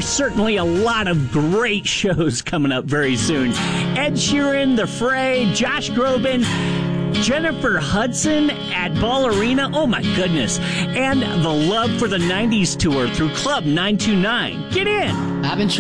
there's certainly a lot of great shows coming up very soon. Ed Sheeran, The Fray, Josh Groban, Jennifer Hudson at Ball Arena. Oh, my goodness. And the Love for the 90s tour through Club 929. Get in. I've been trying